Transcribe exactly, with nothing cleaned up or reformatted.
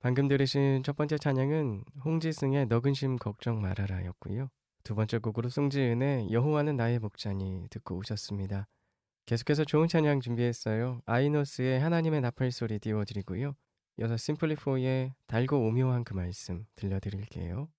방금 들으신 첫 번째 찬양은 홍지승의 너 근심 걱정 말아라 였고요. 두 번째 곡으로 송지은의 여호와는 나의 목자니 듣고 오셨습니다. 계속해서 좋은 찬양 준비했어요. 아이노스의 하나님의 나팔 소리 띄워드리고요. 이어서 심플리포의 달고 오묘한 그 말씀 들려드릴게요.